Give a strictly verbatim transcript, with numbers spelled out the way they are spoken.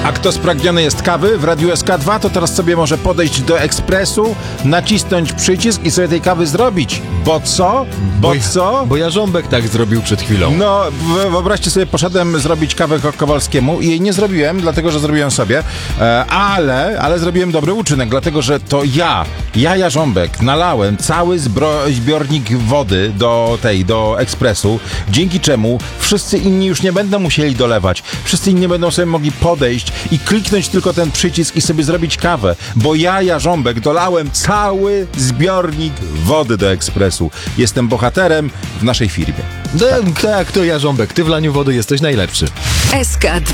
A kto spragniony jest kawy w Radiu S K dwa, to teraz sobie może podejść do ekspresu, nacisnąć przycisk i sobie tej kawy zrobić. Bo co? Bo, bo co? Bo Jarząbek tak zrobił przed chwilą. No, wyobraźcie sobie, poszedłem zrobić kawę Kowalskiemu i jej nie zrobiłem, dlatego, że zrobiłem sobie, e, ale, ale zrobiłem dobry uczynek, dlatego, że to ja, ja Jarząbek, nalałem cały zbro- zbiornik wody do tej, do ekspresu, dzięki czemu wszyscy inni już nie będą musieli dolewać, wszyscy inni będą sobie mogli podejść i kliknąć tylko ten przycisk i sobie zrobić kawę, bo ja, Jarząbek, dolałem cały zbiornik wody do ekspresu. Jestem bohaterem w naszej firmie. No, tak, to Jarząbek, ty w laniu wody jesteś najlepszy. S K dwa.